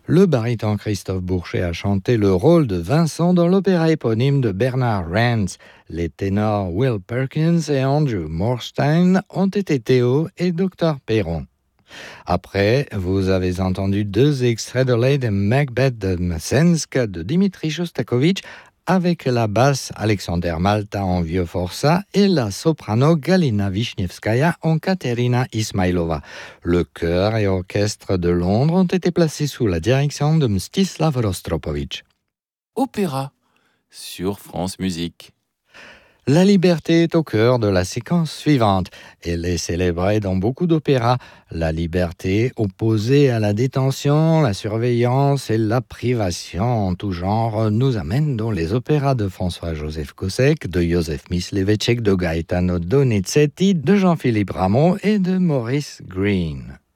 Le baryton Christophe Bourchet a chanté le rôle de Vincent dans l'opéra éponyme de Bernard Rands. Les ténors Will Perkins et Andrew Morstein ont été Théo et Dr Perron. Après, vous avez entendu deux extraits de Lady Macbeth de Msensk de Dimitri Shostakovich avec la basse Alexander Malta en vieux forçat et la soprano Galina Wisniewskaja en Katerina Ismailova. Le chœur et orchestre de Londres ont été placés sous la direction de Mstislav Rostropovitch. Opéra sur France Musique. La liberté est au cœur de la séquence suivante. Elle est célébrée dans beaucoup d'opéras. La liberté opposée à la détention, la surveillance et la privation en tout genre nous amène dans les opéras de François-Joseph Kossek, de Józef Mysliveček, de Gaetano Donizetti, de Jean-Philippe Rameau et de Maurice Greene.